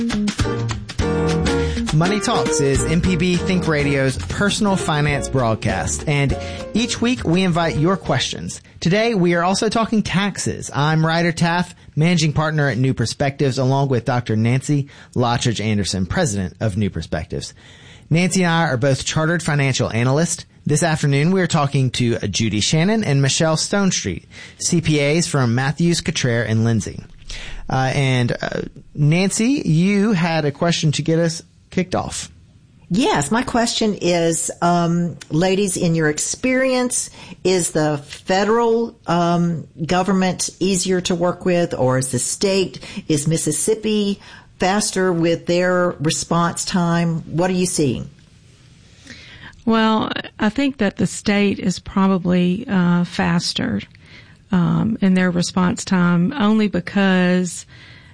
Money Talks is MPB Think Radio's personal finance broadcast, and each week we invite your questions. Today we are also talking taxes. I'm Ryder Taff, managing partner at New Perspectives, along with Dr. Nancy Lottridge Anderson, president of New Perspectives. Nancy and I are both chartered financial analysts. This afternoon we are talking to Judy Shannon and Michelle Stonestreet, CPAs from Matthews, Cottrell, and Lindsay. Nancy, you had a question to get us kicked off. Yes, my question is, ladies, in your experience, is the federal government easier to work with, or is the state? Is Mississippi faster with their response time? What are you seeing? Well, I think that the state is probably faster in their response time, only because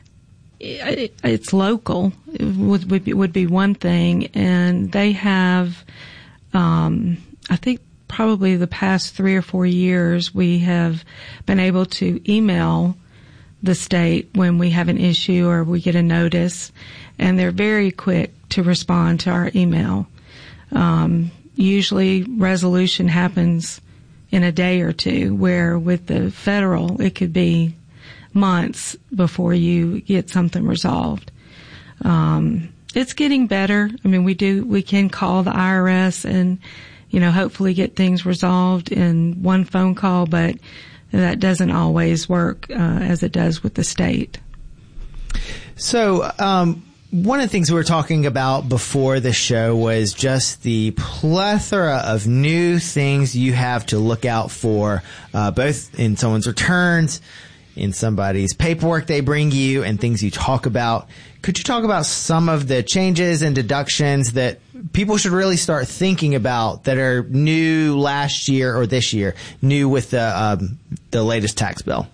it's local. It would be one thing, and they have, I think probably the past 3 or 4 years, we have been able to email the state when we have an issue or we get a notice, and they're very quick to respond to our email. Usually resolution happens in a day or two, where with the federal, it could be months before you get something resolved. It's getting better. I mean, we can call the IRS and, hopefully get things resolved in one phone call, but that doesn't always work as it does with the state. So, one of the things we were talking about before the show was just the plethora of new things you have to look out for, both in someone's returns, in somebody's paperwork they bring you, and things you talk about. Could you talk about some of the changes and deductions that people should really start thinking about that are new last year or this year, new with the latest tax bill?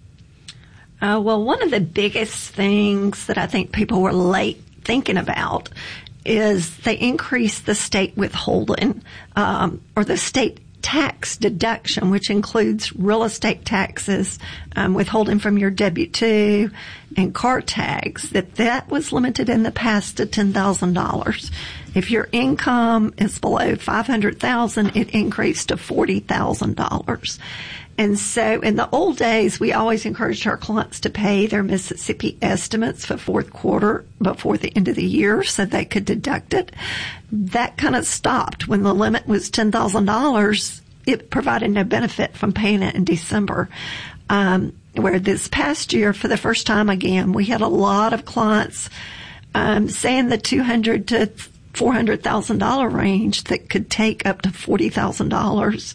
Well, one of the biggest things that I think people were late thinking about is they increased the state withholding, or the state tax deduction, which includes real estate taxes, withholding from your W-2 and car tags, that was limited in the past to $10,000. If your income is below $500,000, it increased to $40,000. And so in the old days, we always encouraged our clients to pay their Mississippi estimates for fourth quarter before the end of the year so they could deduct it. That kind of stopped when the limit was $10,000. It provided no benefit from paying it in December. Where this past year, for the first time again, we had a lot of clients saying the $200,000 to $400,000 range that could take up to $40,000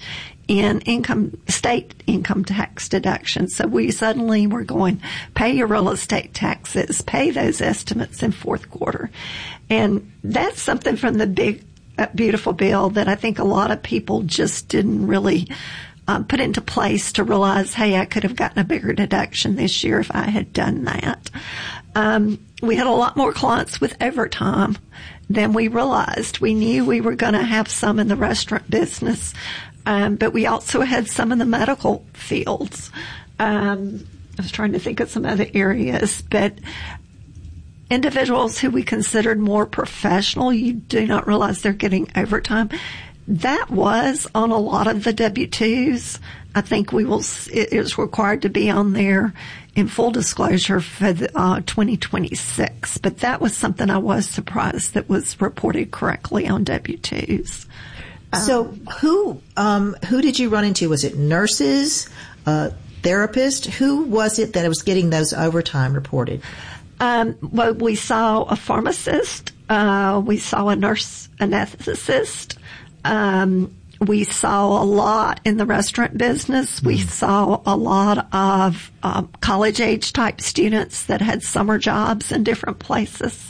in state income tax deduction. So we suddenly were going, pay your real estate taxes, pay those estimates in fourth quarter. And that's something from the big, beautiful bill that I think a lot of people just didn't really put into place to realize, hey, I could have gotten a bigger deduction this year if I had done that. We had a lot more clients with overtime than we realized. We knew we were going to have some in the restaurant business, but we also had some in the medical fields. I was trying to think of some other areas, but individuals who we considered more professional, you do not realize they're getting overtime. That was on a lot of the W-2s. I think it is required to be on there in full disclosure for the 2026. But that was something I was surprised that was reported correctly on W-2s. So who did you run into? Was it nurses, therapists? Who was it that was getting those overtime reported? Well, we saw a pharmacist. We saw a nurse anesthetist. We saw a lot in the restaurant business. We saw a lot of college-age type students that had summer jobs in different places.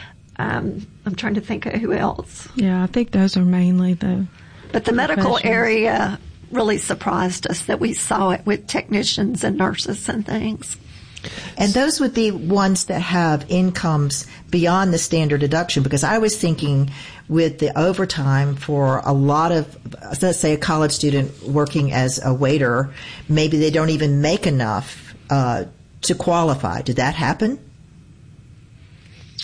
I'm trying to think of who else. Yeah, I think those are mainly the. But the medical area really surprised us that we saw it with technicians and nurses and things. And those would be ones that have incomes beyond the standard deduction, because I was thinking with the overtime for a lot of, let's say a college student working as a waiter, maybe they don't even make enough to qualify. Did that happen?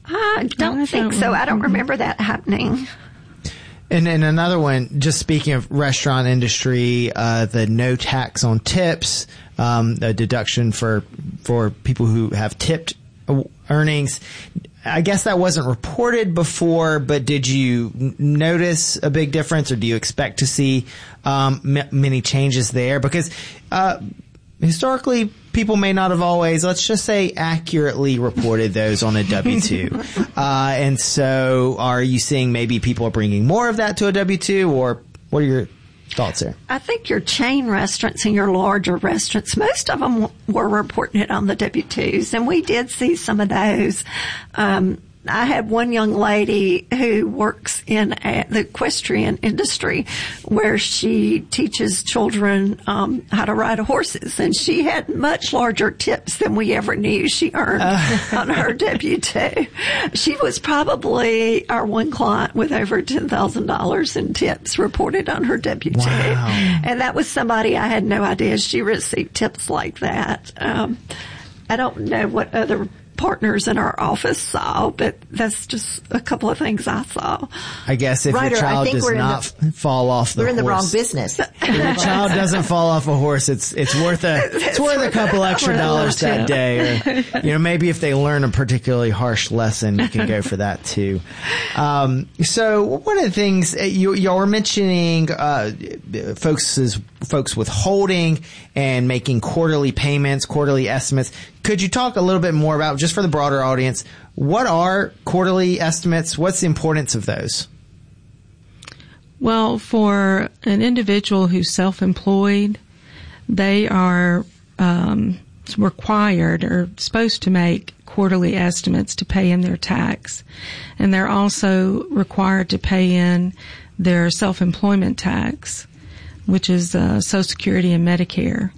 I don't think so. I don't remember that happening. And then another one, just speaking of restaurant industry, the no tax on tips, a deduction for people who have tipped earnings. I guess that wasn't reported before, but did you notice a big difference, or do you expect to see many changes there? Because historically, people may not have always, let's just say, accurately reported those on a W-2. And so are you seeing maybe people are bringing more of that to a W-2, or what are your thoughts there? I think your chain restaurants and your larger restaurants, most of them were reporting it on the W-2s, and we did see some of those. I had one young lady who works in the equestrian industry where she teaches children how to ride horses, and she had much larger tips than we ever knew she earned on her W-2. She was probably our one client with over $10,000 in tips reported on her W-2. Wow. And that was somebody I had no idea she received tips like that. I don't know what other partners in our office saw, but that's just a couple of things I saw. I guess if your child does not fall off the horse. We're in the wrong business. If your child doesn't fall off a horse, it's worth a couple extra dollars that day. Or, maybe if they learn a particularly harsh lesson, you can go for that too. So one of the things y'all were mentioning, folks withholding and making quarterly payments, quarterly estimates. Could you talk a little bit more about, just for the broader audience, what are quarterly estimates? What's the importance of those? Well, for an individual who's self-employed, they are required or supposed to make quarterly estimates to pay in their tax. And they're also required to pay in their self-employment tax, which is Social Security and Medicare.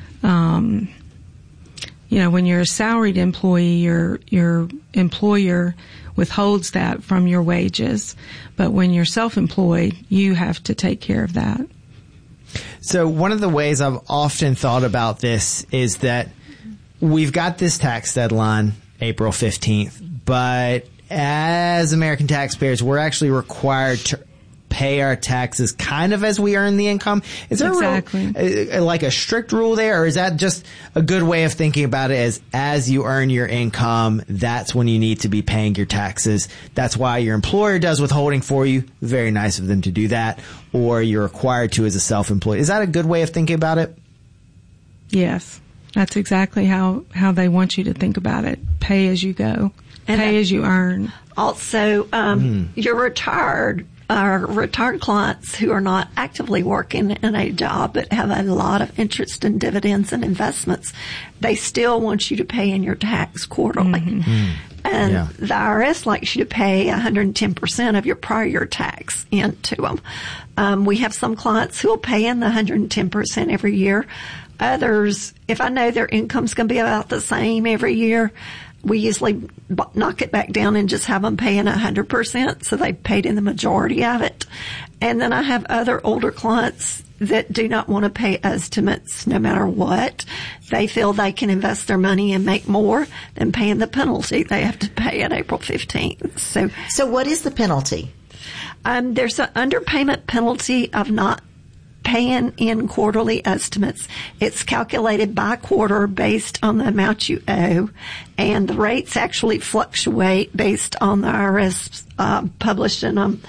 When you're a salaried employee, your employer withholds that from your wages. But when you're self-employed, you have to take care of that. So one of the ways I've often thought about this is that we've got this tax deadline, April 15th, but as American taxpayers, we're actually required to pay our taxes kind of as we earn the income. Is there like a strict rule there, or is that just a good way of thinking about it as you earn your income, that's when you need to be paying your taxes? That's why your employer does withholding for you. Very nice of them to do that. Or you're required to as a self-employed. Is that a good way of thinking about it? Yes. That's exactly how they want you to think about it. Pay as you go. Pay as you earn. Also, you're retired. Our retired clients who are not actively working in a job but have a lot of interest in dividends and investments, they still want you to pay in your tax quarterly. Mm-hmm. And the IRS likes you to pay 110% of your prior year tax into them. We have some clients who will pay in the 110% every year. Others, if I know their income's going to be about the same every year, we usually knock it back down and just have them pay in 100%, so they paid in the majority of it. And then I have other older clients that do not want to pay estimates no matter what. They feel they can invest their money and make more than paying the penalty they have to pay on April 15th. So what is the penalty? There's an underpayment penalty of not paying in quarterly estimates. It's calculated by quarter based on the amount you owe, and the rates actually fluctuate based on the IRS publishing them.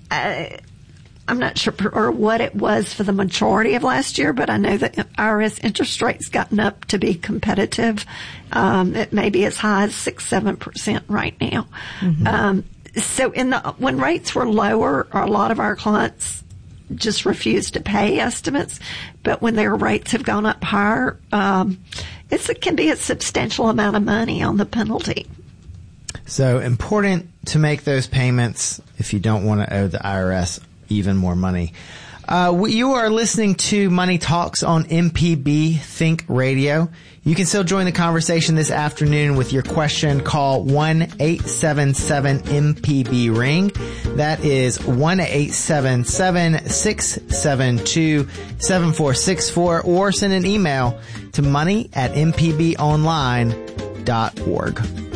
I'm not sure what it was for the majority of last year, but I know that IRS interest rates gotten up to be competitive. It may be as high as 6-7% right now. Mm-hmm. So when rates were lower, a lot of our clients just refuse to pay estimates, but when their rates have gone up higher, it can be a substantial amount of money on the penalty. So important to make those payments if you don't want to owe the IRS even more money. You are listening to Money Talks on MPB Think Radio. You can still join the conversation this afternoon with your question. Call 1-877-MPB-RING. That is 1-877-672-7464, or send an email to money@mpbonline.org.